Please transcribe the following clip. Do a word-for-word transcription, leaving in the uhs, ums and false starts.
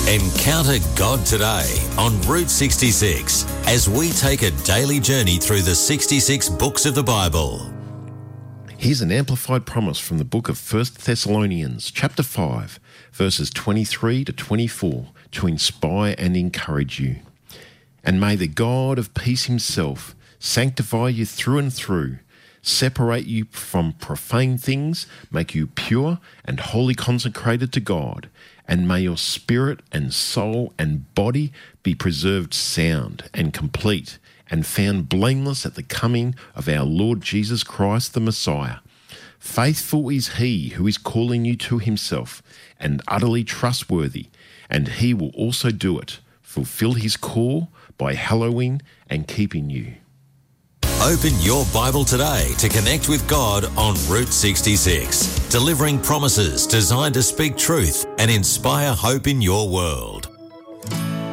Encounter God today on Route sixty-six as we take a daily journey through the sixty-six books of the Bible. Here's an amplified promise from the book of First Thessalonians, chapter five, verses twenty-three to twenty-four, to inspire and encourage you. And may the God of peace himself sanctify you through and through, separate you from profane things, make you pure and wholly consecrated to God, and may your spirit and soul and body be preserved sound and complete and found blameless at the coming of our Lord Jesus Christ the Messiah. Faithful is he who is calling you to himself, and utterly trustworthy, and he will also do it, fulfill his call by hallowing and keeping you. Open your Bible today to connect with God on Route sixty-six, delivering promises designed to speak truth and inspire hope in your world.